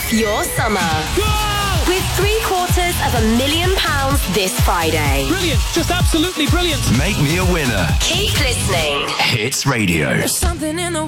off your summer. Goal! With £750,000 this Friday. Brilliant, just absolutely brilliant. Make me a winner. Keep listening. Hits Radio. There's something in the